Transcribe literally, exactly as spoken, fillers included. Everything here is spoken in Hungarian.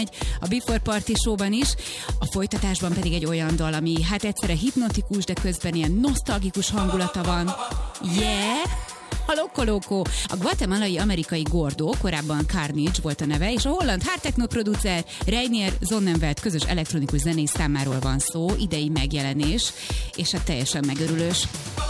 a Before Party Showban is, a folytatásban pedig egy olyan dal, ami hát egyszerre hipnotikus, de közben ilyen nosztalgikus hangulata van. Yeah! A Loco Loco, a guatemalai amerikai Gordo, korábban Carnage volt a neve, és a holland hard techno producer Reinier Zonneveld közös elektronikus zenés számáról van szó, idei megjelenés, és hát teljesen megörülős.